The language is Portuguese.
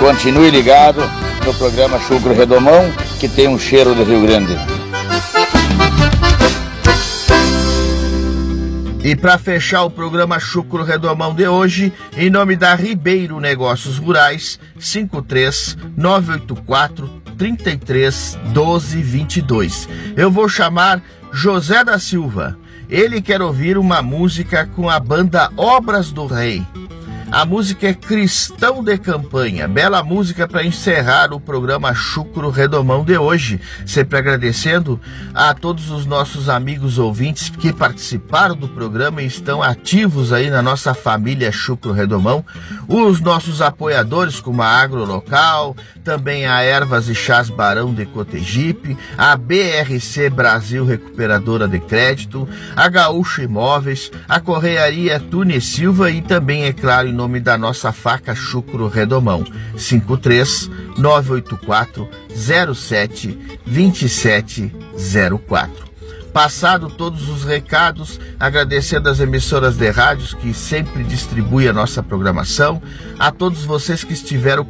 Continue ligado no programa Chucro Redomão, que tem um cheiro de Rio Grande. E para fechar o programa Chucro Redomão de hoje, em nome da Ribeiro Negócios Rurais, 53-984-33-12-22. Eu vou chamar José da Silva. Ele quer ouvir uma música com a banda Obras do Rei. A música é Cristão de Campanha, bela música para encerrar o programa Chucro Redomão de hoje. Sempre agradecendo a todos os nossos amigos ouvintes que participaram do programa e estão ativos aí na nossa família Chucro Redomão. Os nossos apoiadores como a Agro Local, também a Ervas e Chás Barão de Cotegipe, a BRC Brasil Recuperadora de Crédito, a Gaúcho Imóveis, a Correaria Tune Silva e também, é claro, em nome da nossa faca Chucro Redomão, 53-984-07-2704. Passado todos os recados, agradecendo as emissoras de rádios que sempre distribuem a nossa programação, a todos vocês que estiveram